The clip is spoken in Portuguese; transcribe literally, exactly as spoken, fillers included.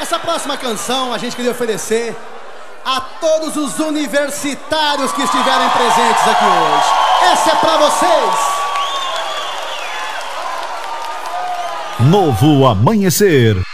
Essa próxima canção a gente queria oferecer a todos os universitários que estiverem presentes aqui hoje. Essa é pra vocês! Novo Amanhecer.